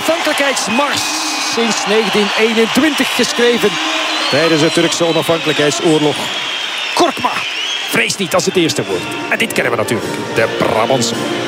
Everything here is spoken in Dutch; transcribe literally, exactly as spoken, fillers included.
onafhankelijkheidsmars sinds negentien eenentwintig geschreven tijdens de Turkse onafhankelijkheidsoorlog. Korkma, vrees niet als het eerste woord. En dit kennen we natuurlijk, de Brabantse.